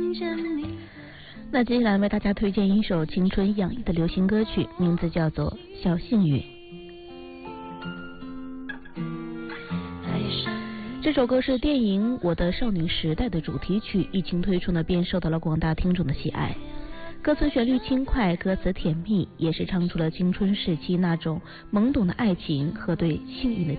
那接下来为大家推荐一首青春洋溢的流行歌曲，名字叫做《小幸运》。这首歌是电影《我的少女时代》的主题曲，一经推出呢，便受到了广大听众的喜爱。歌词旋律轻快，歌词甜蜜，也是唱出了青春时期那种懵懂的爱情和对幸运的